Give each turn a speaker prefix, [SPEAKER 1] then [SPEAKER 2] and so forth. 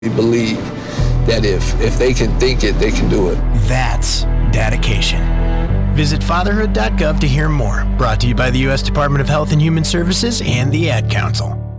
[SPEAKER 1] We believe that if they can think it, they can do it.
[SPEAKER 2] That's dedication. Visit fatherhood.gov to hear more. Brought to you by the U.S. Department of Health and Human Services and the Ad Council.